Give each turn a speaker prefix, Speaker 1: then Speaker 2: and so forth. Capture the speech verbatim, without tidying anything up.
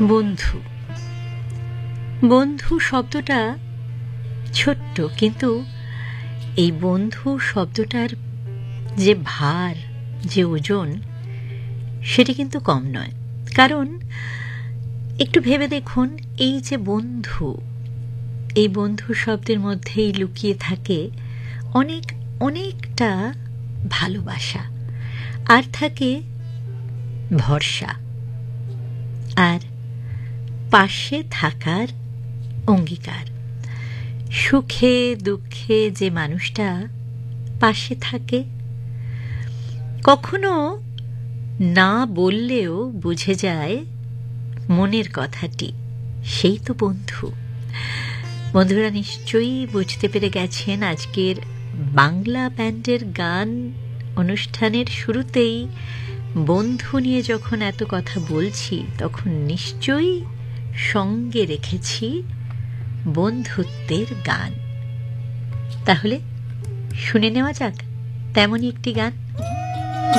Speaker 1: বন্ধু বন্ধু শব্দটা ছোট্ট, কিন্তু এই বন্ধু শব্দটার যে ভার, যে ওজন, সেটি কিন্তু কম নয়। কারণ একটু ভেবে দেখুন, এই যে বন্ধু, এই বন্ধু শব্দের মধ্যেই লুকিয়ে থাকে অনেক অনেকটা ভালোবাসা, আর থাকে ভরসা, আর পাশে থাকার অঙ্গীকার। সুখে দুঃখে যে মানুষটা পাশে থাকে, কখনো না বললেও বুঝে যায় মনের কথাটি, সেই তো বন্ধু। বন্ধুরা নিশ্চয়ই বুঝতে পেরে গেছেন, আজকের বাংলা ব্যান্ডের গান অনুষ্ঠানের শুরুতেই বন্ধু নিয়ে যখন এত কথা বলছি, তখন নিশ্চয়ই সঙ্গে রেখেছি বন্ধুত্বের গান। তাহলে শুনে নেওয়া যাক তেমনই একটি গান।